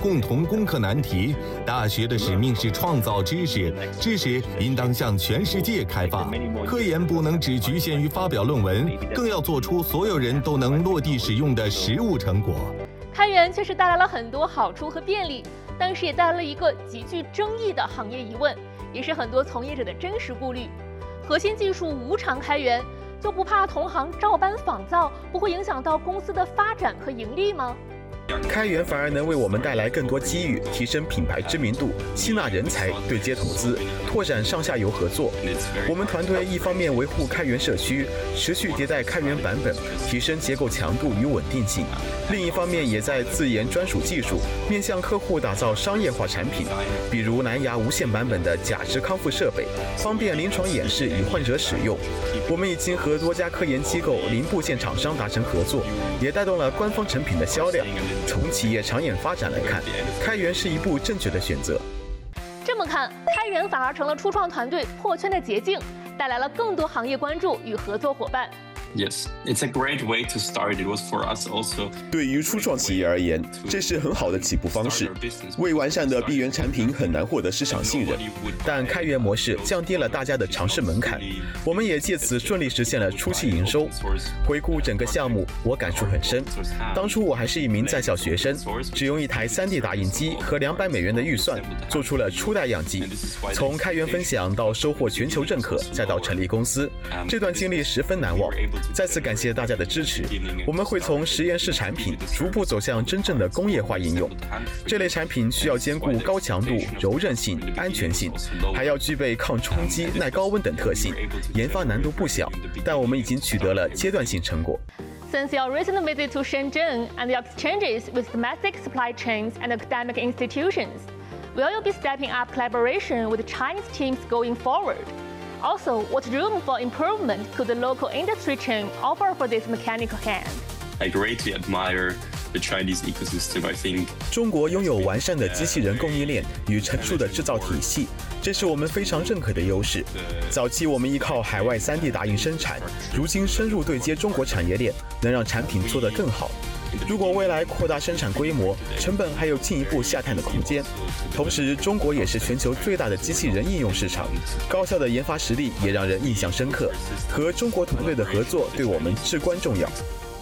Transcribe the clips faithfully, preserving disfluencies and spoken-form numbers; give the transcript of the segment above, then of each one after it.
共同攻克难题。大学的使命是创造知识，知识应当向全世界开放。科研不能只局限于发表论文，更要做出所有人都能落地使用的实物成果。 开源确实带来了很多好处和便利，但是也带来了一个极具争议的行业疑问，也是很多从业者的真实顾虑。核心技术无偿开源，就不怕同行照搬仿造，不会影响到公司的发展和盈利吗？ 开源反而能为我们带来更多机遇，提升品牌知名度，吸纳人才，对接投资，拓展上下游合作。我们团队一方面维护开源社区，持续迭代开源版本，提升结构强度与稳定性；另一方面也在自研专属技术，面向客户打造商业化产品，比如蓝牙无线版本的假肢康复设备，方便临床演示与患者使用。我们已经和多家科研机构、零部件厂商达成合作，也带动了官方成品的销量。从企业长远发展来看，开源是一步正确的选择。 这么看，开源反而成了初创团队破圈的捷径，带来了更多行业关注与合作伙伴。 Yes, it's a great way to start. It was for us also. 对于初创企业而言，这是很好的起步方式。未完善的闭源产品很难获得市场信任，但开源模式降低了大家的尝试门槛，我们也借此顺利实现了初期营收。回顾整个项目，我感触很深。当初我还是一名在校学生，只用一台 三 D 打印机和两百美元的预算，做出了初代样机。从开源分享到收获全球认可，再到成立公司，这段经历十分难忘。再次感谢大家的支持，我们会从实验室产品逐步走向真正的工业化应用。这类产品需要兼顾高强度、柔韧性、安全性，还要具备抗冲击、耐高温等特性，研发难度不小，但我们已经取得了阶段性成果。 Since your recent visit to Shenzhen and the exchanges with domestic supply chains and academic institutions, will you be stepping up collaboration with Chinese teams going forward?Also, what room for improvement could the local industry chain offer for this mechanical hand? I greatly admire the Chinese ecosystem. I think 中国拥有完善的机器人供应链与成熟的制造体系，这是我们非常认可的优势。早期我们依靠海外 三 D 打印生产，如今深入对接中国产业链，能让产品做得更好。如果未来扩大生产规模，成本还有进一步下探的空间。同时，中国也是全球最大的机器人应用市场，高效的研发实力也让人印象深刻。和中国团队的合作对我们至关重要。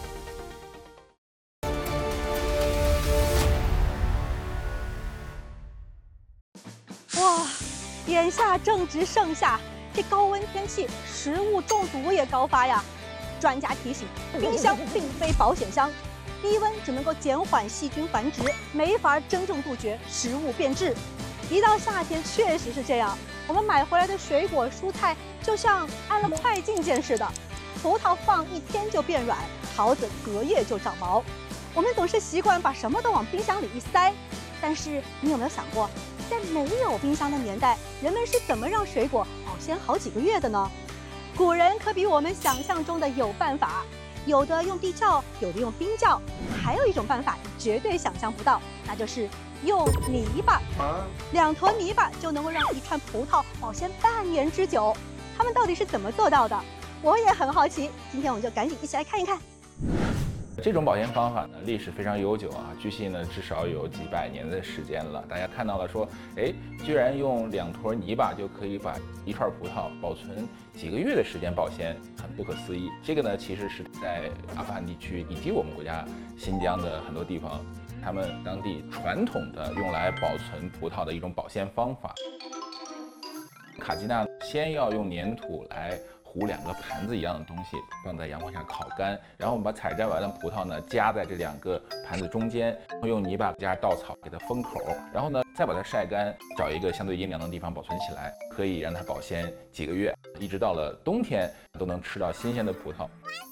哇，眼下正值盛夏，这高温天气，食物中毒也高发呀。专家提醒，冰箱并非保险箱。低温只能够减缓细菌繁殖，没法真正杜绝食物变质。一到夏天，确实是这样，我们买回来的水果蔬菜就像按了快进键似的，葡萄放一天就变软，桃子隔夜就长毛。我们总是习惯把什么都往冰箱里一塞，但是你有没有想过，在没有冰箱的年代，人们是怎么让水果保鲜好几个月的呢？古人可比我们想象中的有办法。有的用地窖，有的用冰窖，还有一种办法你绝对想象不到，那就是用泥巴。两坨泥巴就能够让一串葡萄保鲜半年之久。他们到底是怎么做到的？我也很好奇。今天我们就赶紧一起来看一看。 这种保鲜方法呢，历史非常悠久啊，据悉呢至少有几百年的时间了。大家看到了说，哎，居然用两坨泥巴就可以把一串葡萄保存几个月的时间保鲜，很不可思议。这个呢，其实是在阿富汗地区以及我们国家新疆的很多地方，他们当地传统的用来保存葡萄的一种保鲜方法。卡基纳先要用粘土来糊两个盘子一样的东西，放在阳光下烤干，然后我们把采摘完的葡萄呢夹在这两个盘子中间，用泥巴加稻草给它封口，然后呢再把它晒干，找一个相对阴凉的地方保存起来，可以让它保鲜几个月，一直到了冬天都能吃到新鲜的葡萄。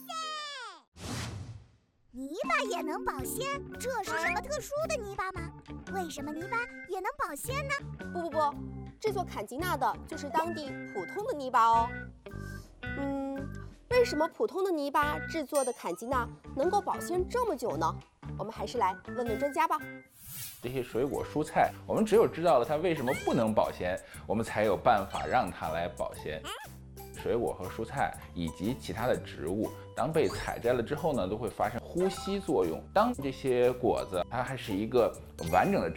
泥巴也能保鲜？这是什么特殊的泥巴吗？为什么泥巴也能保鲜呢？ 不不不，制作坎吉纳的就是当地普通的泥巴哦。嗯，为什么普通的泥巴制作的坎吉纳能够保鲜这么久呢？我们还是来问问专家吧。 这些水果蔬菜，我们只有知道了它为什么不能保鲜，我们才有办法让它来保鲜。水果和蔬菜以及其他的植物，当被采摘了之后呢，都会发生呼吸作用。当这些果子它还是一个完整的